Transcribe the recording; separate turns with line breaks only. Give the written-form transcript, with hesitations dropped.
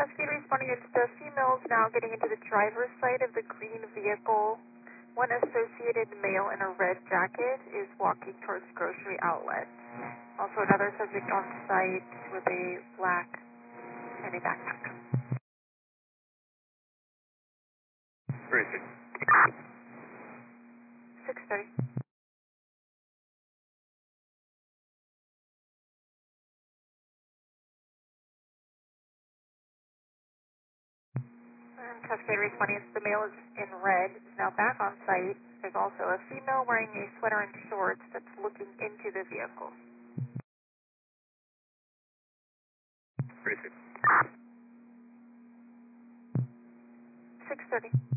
Cascade responding, it's the females now getting into the driver's side of the green vehicle. One associated male in a red jacket is walking towards grocery outlet. Also another subject on site with a black and a backpack. 6:30. Cascade responding, it's the male is in red, is now back on site. There's also a female wearing a sweater and shorts that's looking into the vehicle. 6:30.